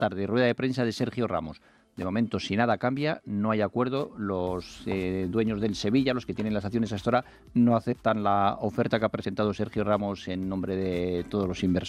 tarde, rueda de prensa de Sergio Ramos. De momento, si nada cambia, no hay acuerdo. Los dueños del Sevilla, los que tienen las acciones hasta ahora, no aceptan la oferta que ha presentado Sergio Ramos en nombre de todos los inversores.